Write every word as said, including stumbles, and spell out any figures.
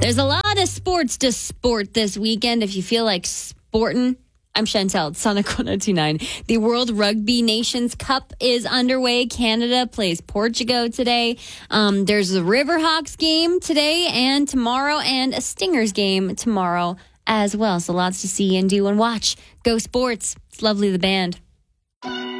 There's a lot of sports to sport this weekend. If you feel like sporting, I'm Chantel, it's Sonic one oh two point nine. The World Rugby Nations Cup is underway. Canada plays Portugal today. Um, there's the Riverhawks game today and tomorrow, and a Stingers game tomorrow as well. So lots to see and do and watch. Go Sports. It's lovely, the band.